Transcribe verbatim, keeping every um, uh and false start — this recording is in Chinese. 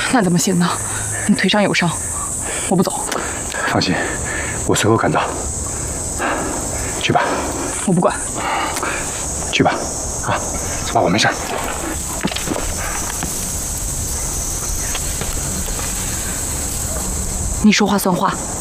那怎么行呢？你腿上有伤，我不走。 放心，我随后赶到。去吧。 我不管。 去吧。啊，走吧，我没事。 你说话算话。